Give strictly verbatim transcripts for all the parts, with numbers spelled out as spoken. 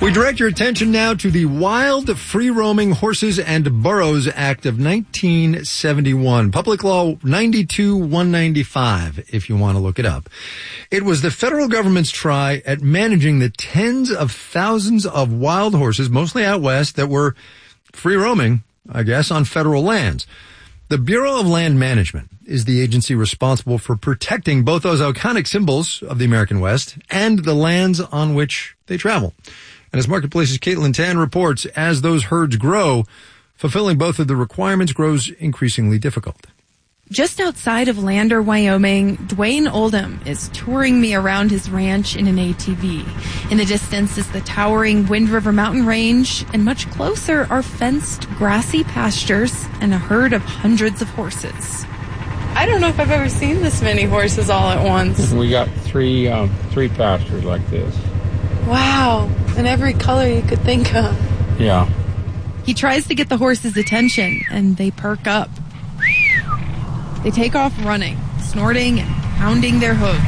We direct your attention now to the Wild Free-Roaming Horses and Burros Act of nineteen seventy-one, Public Law ninety-two one ninety-five, if you want to look it up. It was the federal government's try at managing the tens of thousands of wild horses, mostly out west, that were free-roaming, I guess, on federal lands. The Bureau of Land Management is the agency responsible for protecting both those iconic symbols of the American West and the lands on which they travel. And as Marketplace's Caitlin Tan reports, as those herds grow, fulfilling both of the requirements grows increasingly difficult. Just outside of Lander, Wyoming, Dwayne Oldham is touring me around his ranch in an A T V. In the distance is the towering Wind River Mountain Range, and much closer are fenced grassy pastures and a herd of hundreds of horses. I don't know if I've ever seen this many horses all at once. We got three um, three pastures like this. Wow, in every color you could think of. Yeah. He tries to get the horses' attention, and they perk up. They take off running, snorting and pounding their hooves.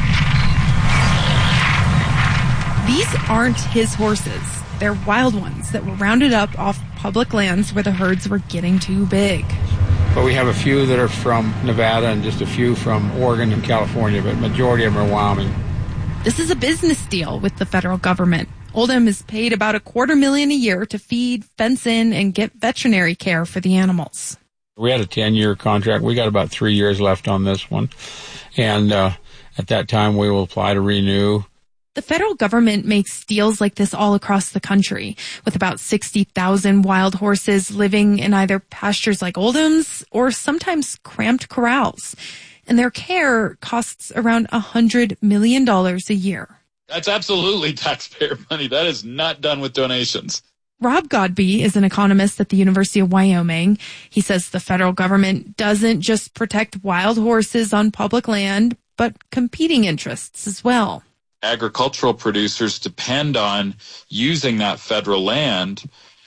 These aren't his horses. They're wild ones that were rounded up off public lands where the herds were getting too big. But we have a few that are from Nevada and just a few from Oregon and California, but majority of them are Wyoming. This is a business deal with the federal government. Oldham is paid about a quarter million a year to feed, fence in, and get veterinary care for the animals. We had a ten-year contract. We got about three years left on this one. And uh, at that time, we will apply to renew. The federal government makes deals like this all across the country, with about sixty thousand wild horses living in either pastures like Oldham's or sometimes cramped corrals. And their care costs around one hundred million dollars a year. That's absolutely taxpayer money. That is not done with donations. Rob Godbee is an economist at the University of Wyoming. He says the federal government doesn't just protect wild horses on public land, but competing interests as well. Agricultural producers depend on using that federal land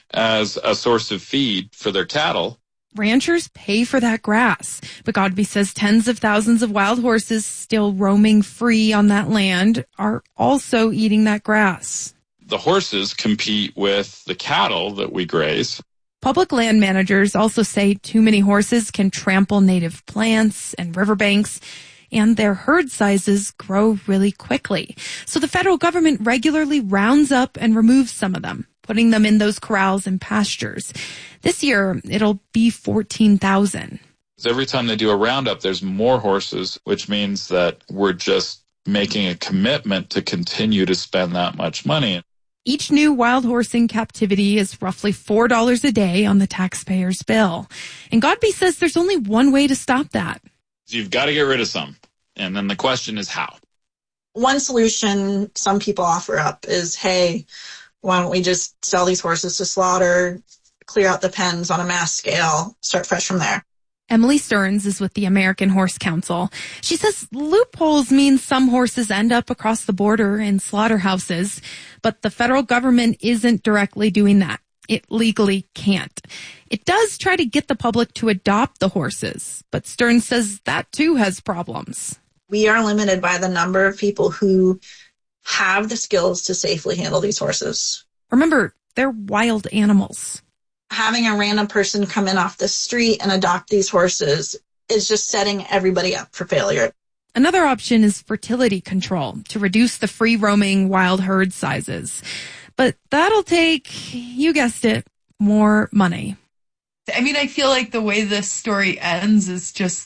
as a source of feed for their cattle. Ranchers pay for that grass, but Godbee says tens of thousands of wild horses still roaming free on that land are also eating that grass. The horses compete with the cattle that we graze. Public land managers also say too many horses can trample native plants and riverbanks, and their herd sizes grow really quickly. So the federal government regularly rounds up and removes some of them, putting them in those corrals and pastures. This year, it'll be fourteen thousand. Every time they do a roundup, there's more horses, which means that we're just making a commitment to continue to spend that much money. Each new wild horse in captivity is roughly four dollars a day on the taxpayer's bill. And Godbee says there's only one way to stop that. You've got to get rid of some. And then the question is how? One solution some people offer up is, hey, why don't we just sell these horses to slaughter, clear out the pens on a mass scale, start fresh from there. Emily Stearns is with the American Horse Council. She says loopholes mean some horses end up across the border in slaughterhouses, but the federal government isn't directly doing that. It legally can't. It does try to get the public to adopt the horses, but Stearns says that too has problems. We are limited by the number of people who have the skills to safely handle these horses. Remember, they're wild animals. Having a random person come in off the street and adopt these horses is just setting everybody up for failure. Another option is fertility control to reduce the free-roaming wild herd sizes. But that'll take, you guessed it, more money. I mean, I feel like the way this story ends is just